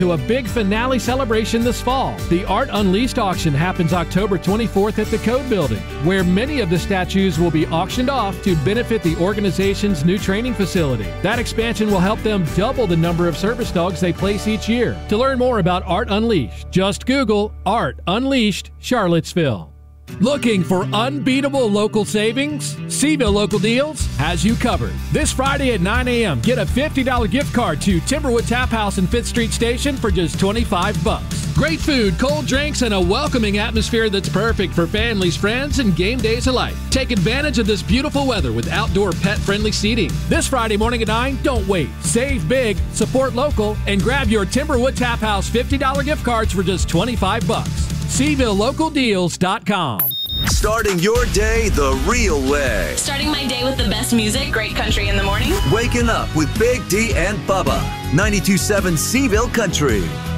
to a big finale celebration this fall. The Art Unleashed auction happens October 24th at the Code Building, where many of the statues will be auctioned off to benefit the organization's new training facility. That expansion will help them double the number of service dogs they place each year. To learn more about Art Unleashed, just Google Art Unleashed Charlottesville. Looking for unbeatable local savings? Seaville Local Deals has you covered. This Friday at 9 a.m., get a $50 gift card to Timberwood Tap House in 5th Street Station for just $25. Great food, cold drinks, and a welcoming atmosphere that's perfect for families, friends, and game days alike. Take advantage of this beautiful weather with outdoor pet-friendly seating. This Friday morning at 9, don't wait. Save big, support local, and grab your Timberwood Tap House $50 gift cards for just $25. SeavilleLocalDeals.com. Starting your day the real way. Starting my day with the best music, great country in the morning. Waking up with Big D and Bubba. 92.7 Seaville Country.